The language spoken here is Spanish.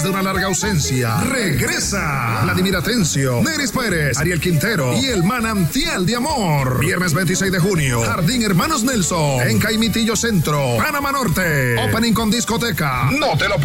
Después de una larga ausencia, regresa Vladimir Atencio, Neris Pérez, Ariel Quintero y el Manantial de Amor. Viernes 26 de junio, Jardín Hermanos Nelson, en Caimitillo Centro, Panamá Norte. Opening con discoteca. No te lo